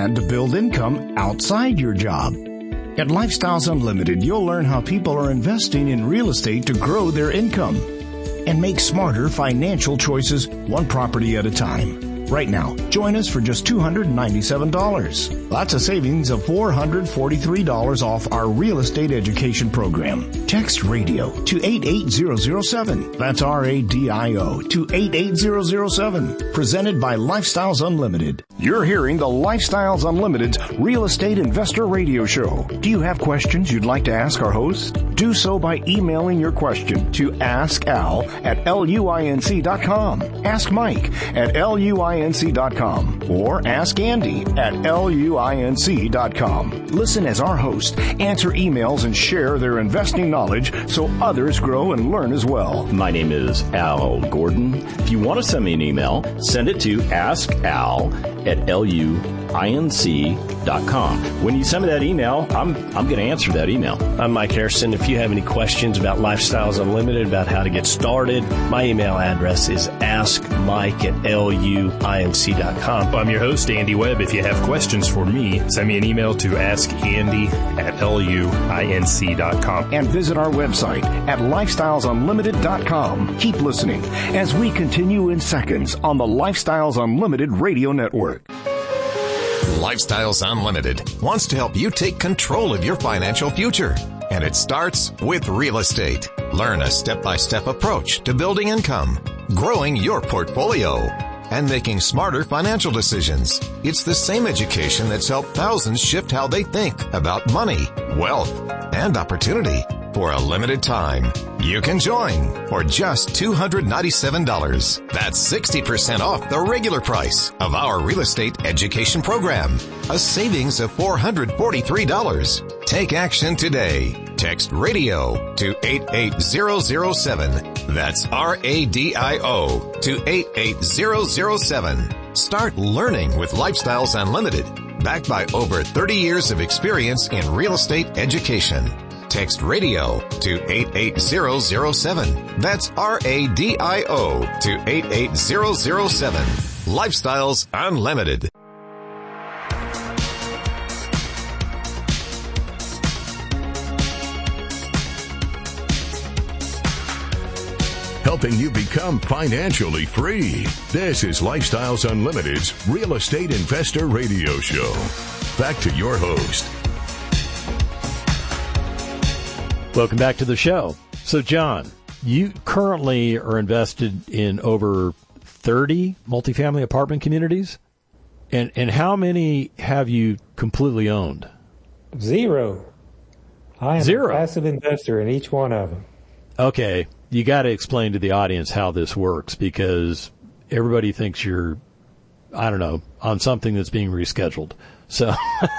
plan to build income outside your job. At Lifestyles Unlimited, you'll learn how people are investing in real estate to grow their income and make smarter financial choices one property at a time. Right now, join us for just $297. That's a savings of $443 off our real estate education program. Text radio to 88007. That's RADIO to 88007. Presented by Lifestyles Unlimited. You're hearing the Lifestyles Unlimited's Real Estate Investor Radio Show. Do you have questions you'd like to ask our host? Do so by emailing your question to askal@luinc.com, Ask Mike at luinc.com, or Ask Andy at luinc.com. Listen as our hosts answer emails and share their investing knowledge so others grow and learn as well. My name is Al Gordon. If you want to send me an email, send it to askal@luinc.com. When you send me that email, I'm going to answer that email. I'm Mike Harrison. If you have any questions about Lifestyles Unlimited, about how to get started, my email address is askmike@luinc.com. I'm your host, Andy Webb. If you have questions for me, send me an email to askandy@luinc.com. And visit our website at lifestylesunlimited.com. Keep listening as we continue in seconds on the Lifestyles Unlimited Radio Network. Lifestyles Unlimited wants to help you take control of your financial future. And it starts with real estate. Learn a step-by-step approach to building income, growing your portfolio, and making smarter financial decisions. It's the same education that's helped thousands shift how they think about money, wealth, and opportunity. For a limited time, you can join for just $297. That's 60% off the regular price of our real estate education program. A savings of $443. Take action today. Text radio to 88007. That's RADIO to 88007. Start learning with Lifestyles Unlimited, backed by over 30 years of experience in real estate education. Text radio to 88007. That's RADIO to 88007. Lifestyles Unlimited. Helping you become financially free. This is Lifestyles Unlimited's Real Estate Investor Radio Show. Back to your host. Welcome back to the show. So, John, you currently are invested in over 30 multifamily apartment communities? And how many have you completely owned? Zero. I am a passive investor in each one of them. Okay. You got to explain to the audience how this works, because everybody thinks you're, I don't know, on something that's being rescheduled. So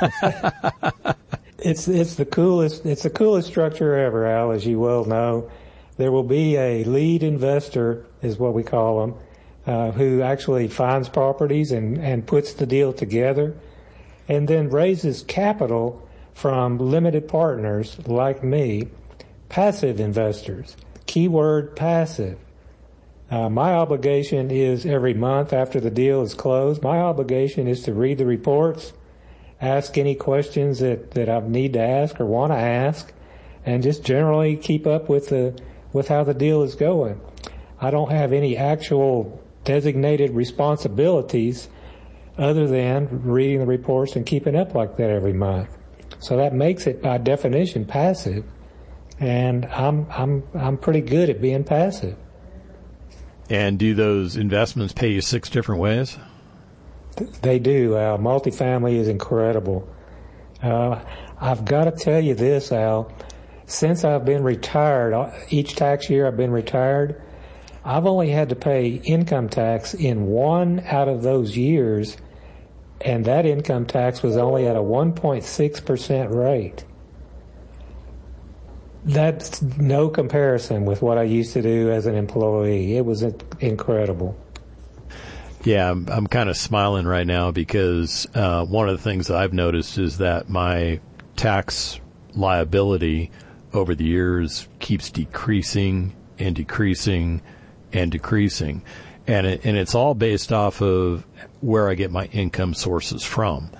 it's the coolest structure ever, Al, as you well know. There will be a lead investor, is what we call them, who actually finds properties and puts the deal together, and then raises capital from limited partners like me, passive investors. Keyword passive. My obligation is every month after the deal is closed, my obligation is to read the reports, ask any questions that I need to ask or want to ask, and just generally keep up with how the deal is going. I don't have any actual designated responsibilities other than reading the reports and keeping up like that every month. So that makes it by definition passive. And I'm pretty good at being passive. And do those investments pay you 6 different ways? They do, Al. Multifamily is incredible. I've got to tell you this, Al. Since I've been retired, each tax year I've been retired, I've only had to pay income tax in 1 out of those years, and that income tax was only at a 1.6% rate. That's no comparison with what I used to do as an employee. It was incredible. Yeah, I'm kind of smiling right now because one of the things that I've noticed is that my tax liability over the years keeps decreasing and decreasing and decreasing. And it's all based off of where I get my income sources from.